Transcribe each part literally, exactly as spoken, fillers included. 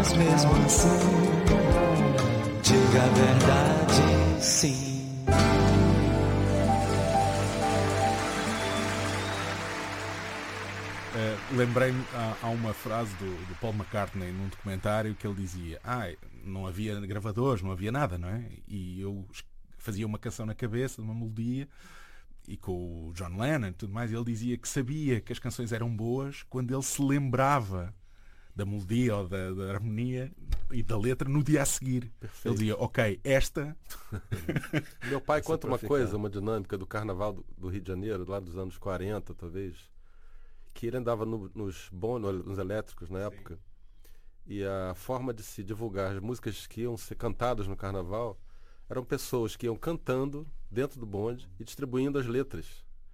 mas mesmo assim, diga a verdade, sim. Uh, lembrei-me, há, há uma frase do, do Paul McCartney num documentário que ele dizia: ah, não havia gravadores, não havia nada, não é? E eu fazia uma canção na cabeça, uma melodia, e com o John Lennon e tudo mais, ele dizia que sabia que as canções eram boas quando ele se lembrava da melodia ou da, da harmonia e da letra no dia a seguir. Perfeito. Ele dizia: ok, esta... Meu pai conta uma coisa, uma dinâmica do carnaval do, do Rio de Janeiro, lá dos anos quarenta, talvez, que ele andava no, nos bônus, nos elétricos na época. Sim. E a forma de se divulgar as músicas que iam ser cantadas no carnaval eram pessoas que iam cantando dentro do bonde e distribuindo as letras.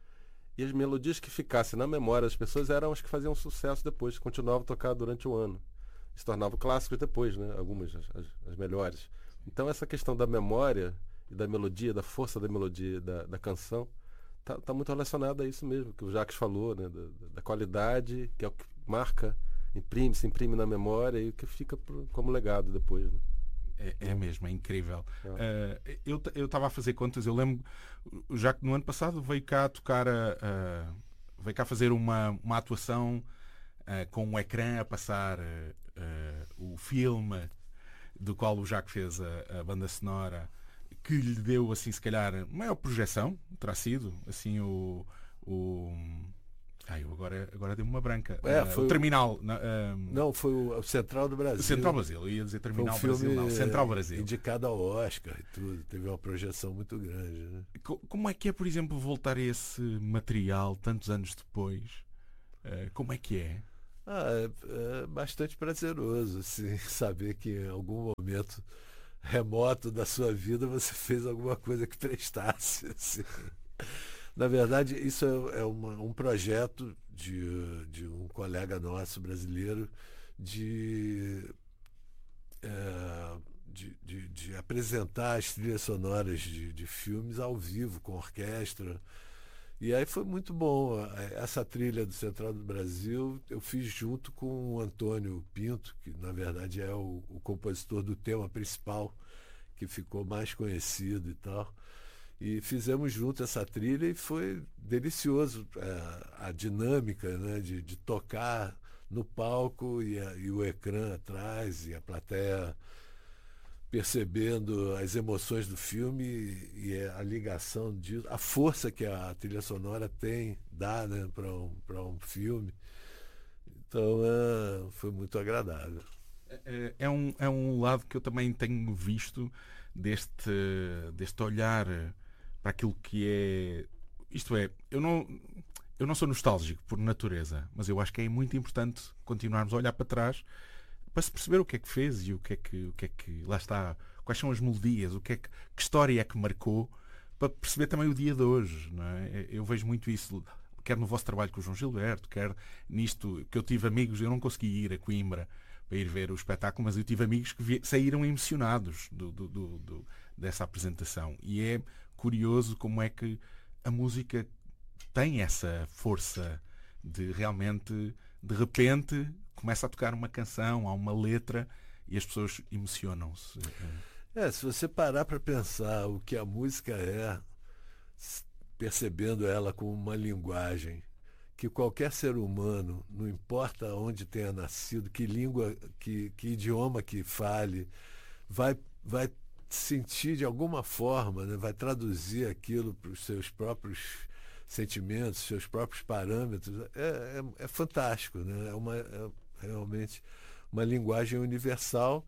E as melodias que ficassem na memória das pessoas eram as que faziam sucesso depois, que continuavam a tocar durante o ano. Se tornavam clássicos depois, né? Algumas, as, as melhores. Então essa questão da memória e da melodia, da força da melodia da, da canção, está tá muito relacionada a isso mesmo, que o Jacques falou, né? da, da qualidade, que é o que marca, imprime, se imprime na memória e o que fica pro, como legado depois. Né? É, é mesmo, é incrível. É. Uh, eu eu estava a fazer contas, eu lembro, já que no ano passado veio cá tocar, a, a, veio cá fazer uma, uma atuação uh, com um ecrã a passar uh, uh, o filme do qual o Jacques fez a, a banda sonora, que lhe deu, assim, se calhar, maior projeção, terá sido, assim, o... o Ai, agora, agora deu-me uma branca. É, uh, foi o Terminal. O... Uh, não, foi o Central do Brasil. Central Brasil, eu ia dizer Terminal foi um Brasil, não. Central Brasil. Indicado ao Oscar e tudo. Teve uma projeção muito grande. Né? Como é que é, por exemplo, voltar a esse material tantos anos depois? Uh, como é que é? Ah, é, é bastante prazeroso, assim, saber que em algum momento remoto da sua vida você fez alguma coisa que prestasse. Assim. Na verdade, isso é, é uma, um projeto de, de um colega nosso brasileiro de, é, de, de, de apresentar as trilhas sonoras de, de filmes ao vivo, com orquestra. E aí foi muito bom. Essa trilha do Central do Brasil eu fiz junto com o Antônio Pinto, que na verdade é o, o compositor do tema principal, que ficou mais conhecido e tal. E fizemos junto essa trilha e foi delicioso é, a dinâmica, né, de, de tocar no palco e, a, e o ecrã atrás e a plateia percebendo as emoções do filme e, e a ligação disso, a força que a trilha sonora tem, dá, né, para um, para um filme. Então é, foi muito agradável. É, é, um, é um lado que eu também tenho visto deste, deste olhar para aquilo que é... Isto é, eu não, eu não sou nostálgico por natureza, mas eu acho que é muito importante continuarmos a olhar para trás para se perceber o que é que fez e o que é que, o que, é que lá está, quais são as melodias, o que é que, que história é que marcou, para perceber também o dia de hoje. Não é? Eu vejo muito isso, quer no vosso trabalho com o João Gilberto, quer nisto, que eu tive amigos, eu não consegui ir a Coimbra para ir ver o espetáculo, mas eu tive amigos que vi, saíram emocionados do, do, do, do, dessa apresentação. E é curioso como é que a música tem essa força de realmente, de repente, começa a tocar uma canção, há uma letra e as pessoas emocionam-se. É, se você parar para pensar o que a música é, percebendo ela como uma linguagem, que qualquer ser humano, não importa onde tenha nascido, que língua, que, que idioma que fale, vai, vai sentir de alguma forma, né, vai traduzir aquilo para os seus próprios sentimentos, seus próprios parâmetros, é, é, é fantástico, né? É, uma, é realmente uma linguagem universal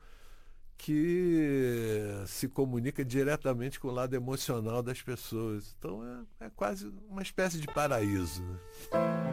que se comunica diretamente com o lado emocional das pessoas. Então é, é quase uma espécie de paraíso, né?